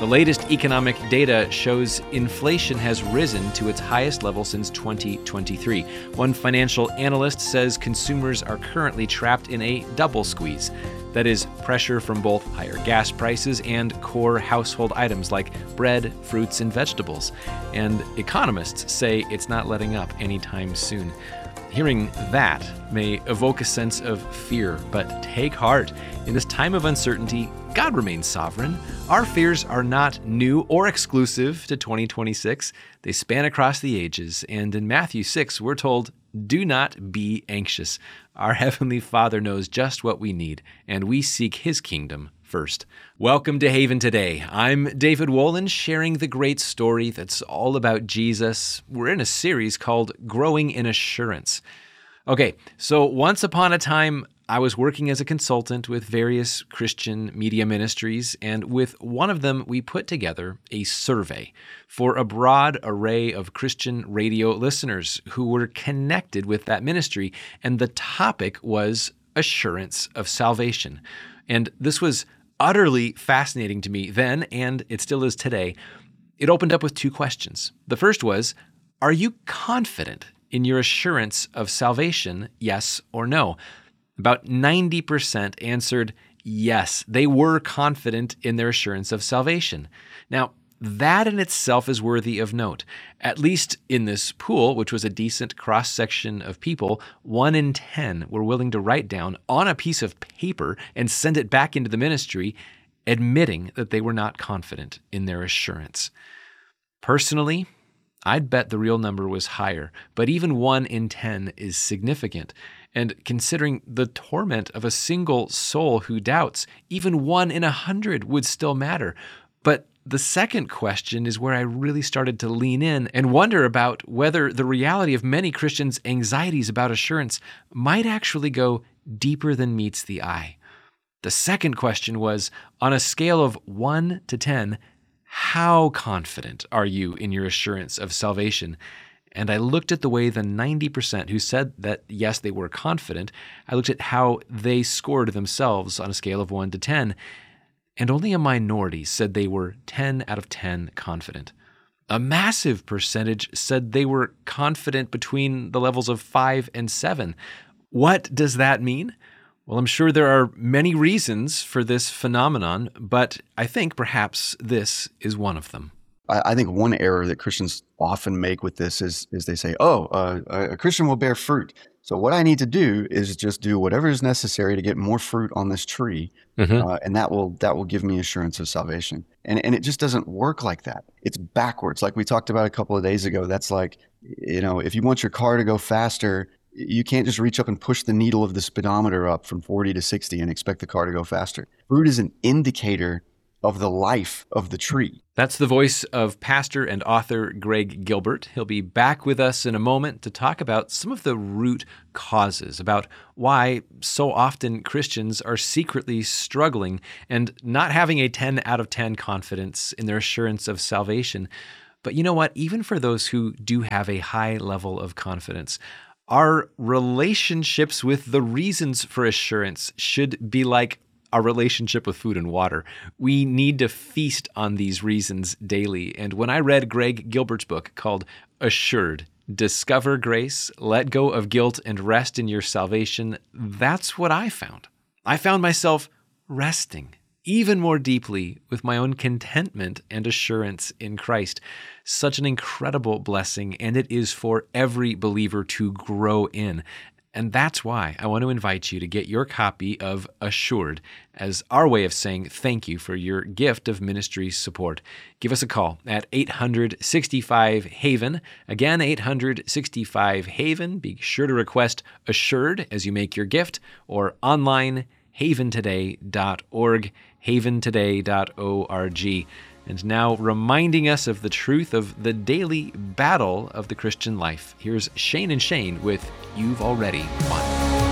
The latest economic data shows inflation has risen to its highest level since 2023. One financial analyst says consumers are currently trapped in a double squeeze. That is, pressure from both higher gas prices and core household items like bread, fruits, and vegetables. And economists say it's not letting up anytime soon. Hearing that may evoke a sense of fear, but take heart. In this time of uncertainty, God remains sovereign. Our fears are not new or exclusive to 2026. They span across the ages. And in Matthew 6, we're told, do not be anxious. Our Heavenly Father knows just what we need, and we seek His kingdom first. Welcome to Haven Today. I'm David Wolin, sharing the great story that's all about Jesus. We're in a series called Growing in Assurance. Okay, so once upon a time, I was working as a consultant with various Christian media ministries, and with one of them, we put together a survey for a broad array of Christian radio listeners who were connected with that ministry, and the topic was assurance of salvation. And this was utterly fascinating to me then, and it still is today. It opened up with two questions. The first was, are you confident in your assurance of salvation, yes or no? About 90% answered yes, they were confident in their assurance of salvation. Now, that in itself is worthy of note. At least in this pool, which was a decent cross-section of people, 1 in 10 were willing to write down on a piece of paper and send it back into the ministry, admitting that they were not confident in their assurance. Personally, I'd bet the real number was higher, but even 1 in 10 is significant. And considering the torment of a single soul who doubts, even 1 in 100 would still matter. But the second question is where I really started to lean in and wonder about whether the reality of many Christians' anxieties about assurance might actually go deeper than meets the eye. The second question was, on a scale of 1 to 10, how confident are you in your assurance of salvation? And I looked at the way the 90% who said that, yes, they were confident, I looked at how they scored themselves on a scale of 1 to 10, and only a minority said they were 10 out of 10 confident. A massive percentage said they were confident between the levels of 5 and 7. What does that mean? Well, I'm sure there are many reasons for this phenomenon, but I think perhaps this is one of them. I think one error that Christians often make with this is they say, a Christian will bear fruit. So what I need to do is just do whatever is necessary to get more fruit on this tree, and that will give me assurance of salvation. And it just doesn't work like that. It's backwards. Like we talked about a couple of days ago, that's like, if you want your car to go faster, you can't just reach up and push the needle of the speedometer up from 40 to 60 and expect the car to go faster. Fruit is an indicator of the life of the tree. That's the voice of pastor and author Greg Gilbert. He'll be back with us in a moment to talk about some of the root causes, about why so often Christians are secretly struggling and not having a 10 out of 10 confidence in their assurance of salvation. But you know what? Even for those who do have a high level of confidence, our relationships with the reasons for assurance should be like our relationship with food and water. We need to feast on these reasons daily. And when I read Greg Gilbert's book called Assured, Discover Grace, Let Go of Guilt, and Rest in Your Salvation, that's what I found. I found myself resting even more deeply with my own contentment and assurance in Christ. Such an incredible blessing, and it is for every believer to grow in. And that's why I want to invite you to get your copy of Assured as our way of saying thank you for your gift of ministry support. Give us a call at 865-HAVEN. Again, 865-HAVEN. Be sure to request Assured as you make your gift, or online, haventoday.org, haventoday.org. And now reminding us of the truth of the daily battle of the Christian life. Here's Shane and Shane with You've Already Won.